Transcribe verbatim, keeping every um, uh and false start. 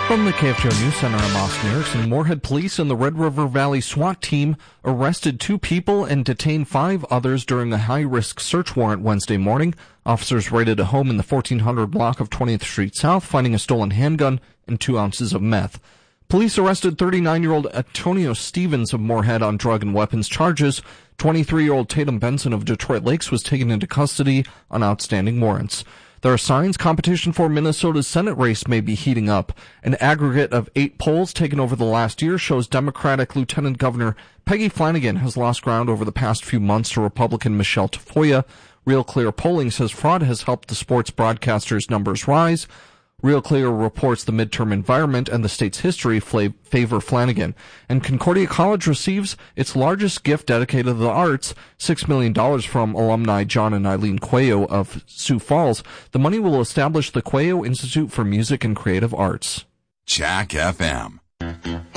From the K F G O News Center, I'm Austin Erickson. Moorhead Police and the Red River Valley SWAT team arrested two people and detained five others during a high-risk search warrant Wednesday morning. Officers raided a home in the fourteen hundred block of twentieth Street South, finding a stolen handgun and two ounces of meth. Police arrested thirty-nine-year-old Antonio Stevens of Moorhead on drug and weapons charges. twenty-three-year-old Tatum Benson of Detroit Lakes was taken into custody on outstanding warrants. There are signs competition for Minnesota's Senate race may be heating up. An aggregate of eight polls taken over the last year shows Democratic Lieutenant Governor Peggy Flanagan has lost ground over the past few months to Republican Michelle Tafoya. Real Clear polling says fraud has helped the sports broadcasters' numbers rise. Real Clear reports the midterm environment and the state's history favor Flanagan. And Concordia College receives its largest gift dedicated to the arts, six million dollars from alumni John and Eileen Cuello of Sioux Falls. The money will establish the Cuello Institute for Music and Creative Arts. Jack F M.